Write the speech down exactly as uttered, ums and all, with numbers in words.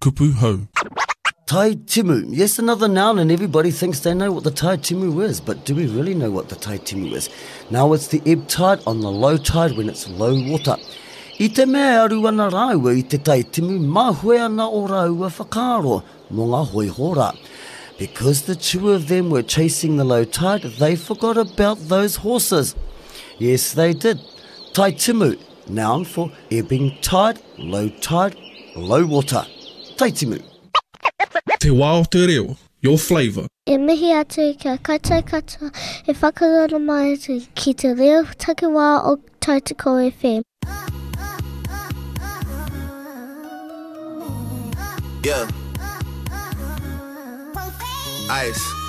kupu hau. Tai timu. Yes, another noun, and everybody thinks they know what the tai timu is, but do we really know what the tai timu is? Now it's the ebb tide on the low tide when it's low water. I te mea aru ana rāua i te tai timu, ma hoi ana o rāua whakaro, mo ngā hoi hora. Because the two of them were chasing the low tide, they forgot about those horses. Yes, they did. Tai timu, noun for ebbing tide, low tide, low water. Tai timu. Te wā o te reo, your flavour. E mihi atu kia kaitai katoa, e whakarara mai atu ki te reo takiwā o Tautoko F M. Yeah. Ice.